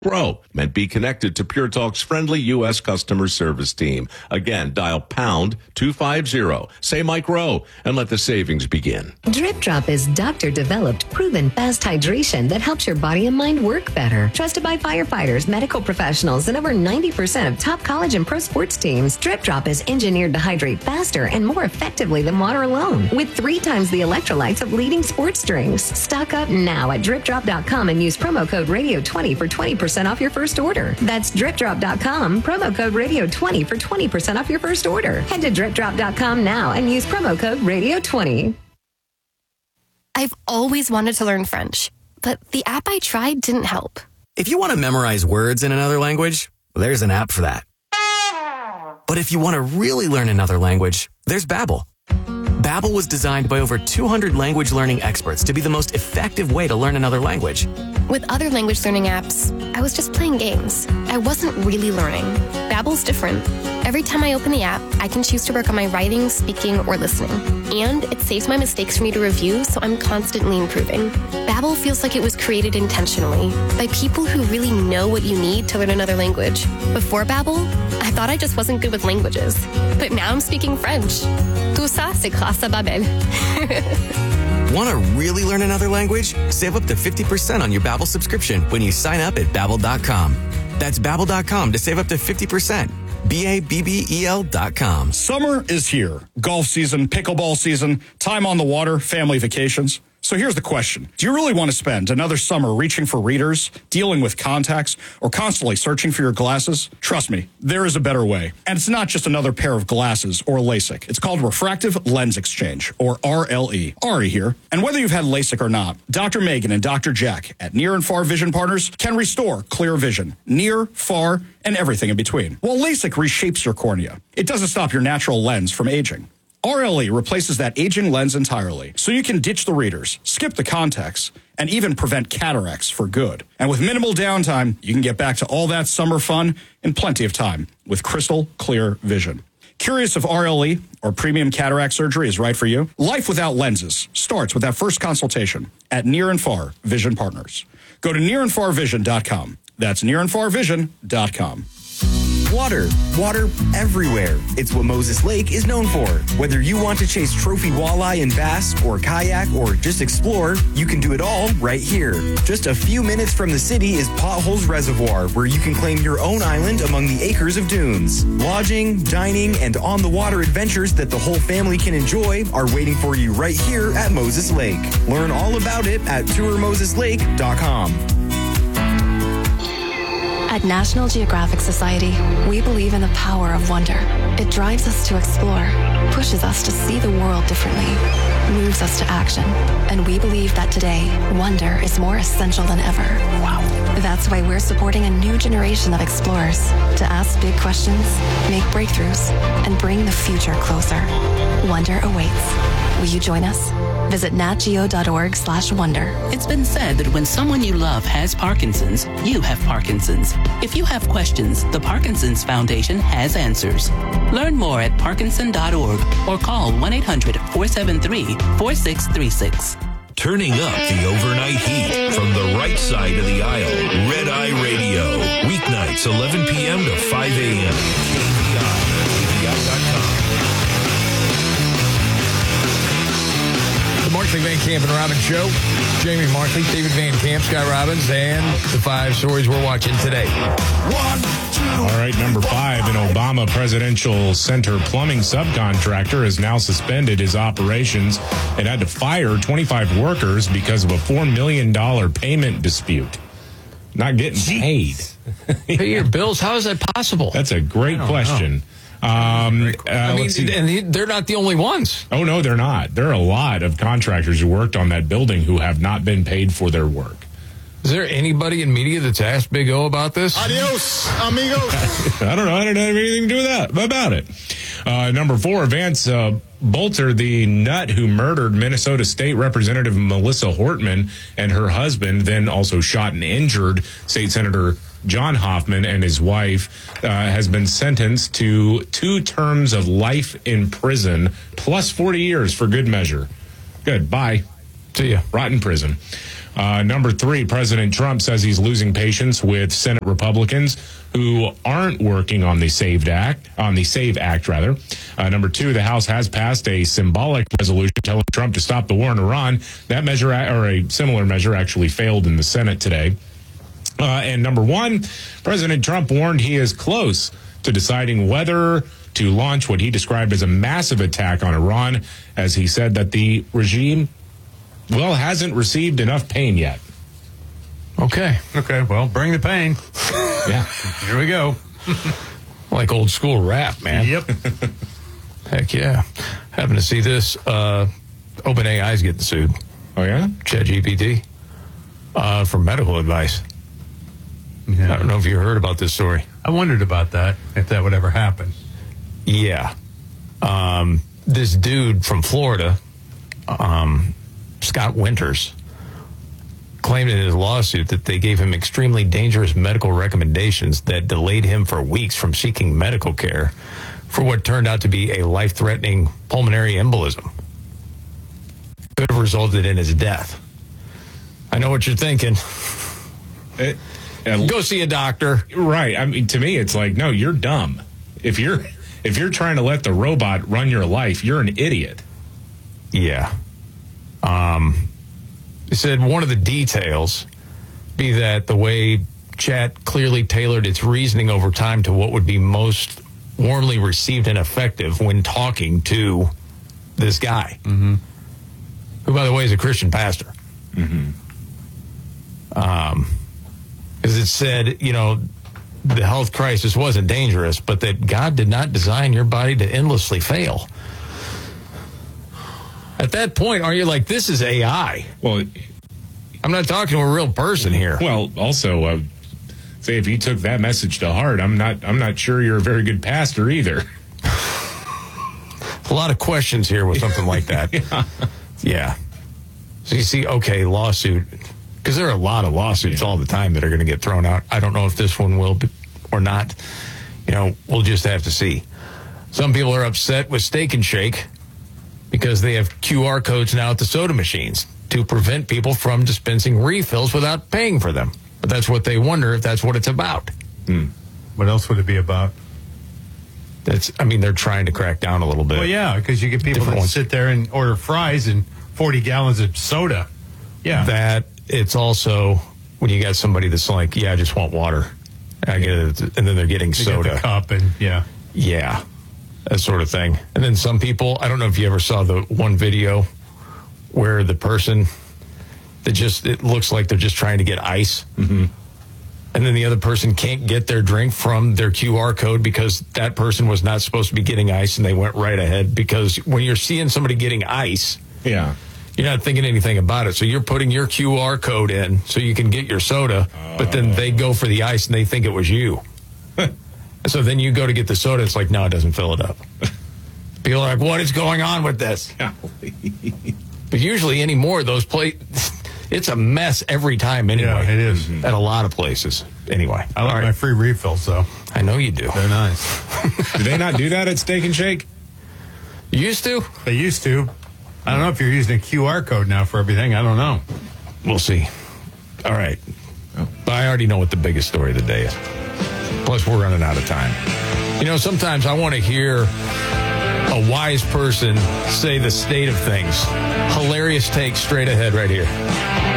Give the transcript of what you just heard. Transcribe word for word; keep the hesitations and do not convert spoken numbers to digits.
Pro meant be connected to Pure Talk's friendly U S customer service team. Again, dial pound two fifty, say Mike Rowe, and let the savings begin. Drip Drop is doctor-developed, proven fast hydration that helps your body and mind work better. Trusted by firefighters, medical professionals, and over ninety percent of top college and pro sports teams, Drip Drop is engineered to hydrate faster and more effectively than water alone, with three times the electrolytes of leading sports drinks. Stock up now at drip drop dot com and use promo code radio twenty for twenty percent off your first order. That's drip drop dot com, promo code radio twenty for twenty percent off your first order. Head to drip drop dot com now and use promo code radio twenty. I've always wanted to learn French, but the app I tried didn't help. If you want to memorize words in another language, there's an app for that. But if you want to really learn another language, there's Babbel. Babbel was designed by over two hundred language learning experts to be the most effective way to learn another language. With other language learning apps, I was just playing games. I wasn't really learning. Babbel's different. Every time I open the app, I can choose to work on my writing, speaking, or listening. And it saves my mistakes for me to review, so I'm constantly improving. Babbel feels like it was created intentionally by people who really know what you need to learn another language. Before Babbel, I thought I just wasn't good with languages. But now I'm speaking French. Tout ça, c'est grâce à Babbel. Want to really learn another language? Save up to fifty percent on your Babbel subscription when you sign up at babbel dot com. That's babbel dot com to save up to fifty percent. B A B B E L dot com. Summer is here. Golf season, pickleball season, time on the water, family vacations. So here's the question. Do you really want to spend another summer reaching for readers, dealing with contacts, or constantly searching for your glasses? Trust me, there is a better way. And it's not just another pair of glasses or LASIK. It's called Refractive Lens Exchange, or R L E. Ari here. And whether you've had LASIK or not, Doctor Megan and Doctor Jack at Near and Far Vision Partners can restore clear vision. Near, far, and everything in between. While LASIK reshapes your cornea, it doesn't stop your natural lens from aging. R L E replaces that aging lens entirely, so you can ditch the readers, skip the contacts, and even prevent cataracts for good. And with minimal downtime, you can get back to all that summer fun in plenty of time with crystal clear vision. Curious if R L E or premium cataract surgery is right for you? Life without lenses starts with that first consultation at Near and Far Vision Partners. Go to near and far vision dot com. That's near and far vision dot com. Water. Water everywhere. It's what Moses Lake is known for. Whether you want to chase trophy walleye and bass, or kayak, or just explore, you can do it all right here. Just a few minutes from the city is Potholes Reservoir, where you can claim your own island among the acres of dunes. Lodging, dining, and on-the-water adventures that the whole family can enjoy are waiting for you right here at Moses Lake. Learn all about it at tour moses lake dot com. At National Geographic Society, we believe in the power of wonder. It drives us to explore, pushes us to see the world differently, moves us to action. And we believe that today, wonder is more essential than ever. Wow. That's why we're supporting a new generation of explorers to ask big questions, make breakthroughs, and bring the future closer. Wonder awaits. Will you join us? Visit natgeo.org slash wonder. It's been said that when someone you love has Parkinson's, you have Parkinson's. If you have questions, the Parkinson's Foundation has answers. Learn more at parkinson dot org or call one eight hundred four seven three four six three six. Turning up the overnight heat from the right side of the aisle. Red Eye Radio. Weeknights, eleven p.m. to five a.m. K V I, K V I dot com. Markley, Van Camp, and Robbins Show. Jamie Markley, David Van Camp, Scott Robbins, and the five stories we're watching today. One, two. All right, number five, an Obama Presidential Center plumbing subcontractor has now suspended his operations and had to fire twenty-five workers because of a four million dollars payment dispute. Not getting Jeez. paid. Pay your bills? How is that possible? That's a great question. Know. Um, uh, I mean, and they're not the only ones. Oh, no, they're not. There are a lot of contractors who worked on that building who have not been paid for their work. Is there anybody in media that's asked Big O about this? Adios, amigos. I don't know. I don't have anything to do with that, about it. Uh, number four, Vance uh, Bolter, the nut who murdered Minnesota State Representative Melissa Hortman and her husband, then also shot and injured State Senator John Hoffman and his wife, uh, has been sentenced to two terms of life in prison plus forty years for good measure. Good. Bye. See ya. Rot in prison. Uh, number three, President Trump says he's losing patience with Senate Republicans who aren't working on the SAVE Act, on the SAVE Act, rather. Uh, number two, the House has passed a symbolic resolution telling Trump to stop the war in Iran. That measure, or a similar measure, actually failed in the Senate today. Uh, and number one, President Trump warned he is close to deciding whether to launch what he described as a massive attack on Iran, as he said that the regime, well, hasn't received enough pain yet. Okay. Okay, well, bring the pain. Yeah. Here we go. Like old school rap, man. Yep. Heck yeah. Happen to see this. Uh, OpenAI's getting sued. Oh, yeah? ChatGPT. Uh, for medical advice. Yeah. I don't know if you heard about this story. I wondered about that, if that would ever happen. Yeah. Um, this dude from Florida, um, Scott Winters, claimed in his lawsuit that they gave him extremely dangerous medical recommendations that delayed him for weeks from seeking medical care for what turned out to be a life-threatening pulmonary embolism. Could have resulted in his death. I know what you're thinking. It, uh, Go see a doctor. Right. I mean, to me, it's like, no, you're dumb. If you're if you're trying to let the robot run your life, you're an idiot. Yeah. Um, he said one of the details be that the way Chat clearly tailored its reasoning over time to what would be most warmly received and effective when talking to this guy, mm-hmm. who, by the way, is a Christian pastor. Mm-hmm. Um, because it said, you know, the health crisis wasn't dangerous, but that God did not design your body to endlessly fail. At that point, are you like, this is A I? Well, I'm not talking to a real person here. Well, also, uh, say if you took that message to heart, I'm not. I'm not sure you're a very good pastor either. A lot of questions here with something like that. yeah. yeah. So you see, okay, lawsuit, because there are a lot of lawsuits yeah. all the time that are going to get thrown out. I don't know if this one will be or not. You know, we'll just have to see. Some people are upset with Steak and Shake because they have Q R codes now at the soda machines to prevent people from dispensing refills without paying for them. But that's what they wonder if that's what it's about. Hmm. What else would it be about? That's, I mean, they're trying to crack down a little bit. Well, yeah, because you get people Different that ones. sit there and order fries and forty gallons of soda. Yeah. That, it's also when you got somebody that's like, yeah, I just want water. I get it, and then they're getting they soda. Get the cup and, yeah. Yeah, that sort of thing. And then some people, I don't know if you ever saw the one video where the person that just, it looks like they're just trying to get ice. Mm-hmm. And then the other person can't get their drink from their Q R code because that person was not supposed to be getting ice, and they went right ahead. Because when you're seeing somebody getting ice, yeah, you're not thinking anything about it. So you're putting your Q R code in so you can get your soda, uh, but then they go for the ice and they think it was you. So then you go to get the soda, it's like, no, it doesn't fill it up. People are like, what is going on with this? But usually anymore, those places, it's a mess every time anyway. Yeah, it is. At a lot of places. Anyway. I like right. my free refills, though. I know you do. They're nice. Do they not do that at Steak and Shake? Used to? They used to. I don't know if you're using a Q R code now for everything. I don't know. We'll see. All right. Oh. But I already know what the biggest story of the day is. Plus, we're running out of time. You know, sometimes I want to hear a wise person say the state of things. Hilarious take straight ahead right here.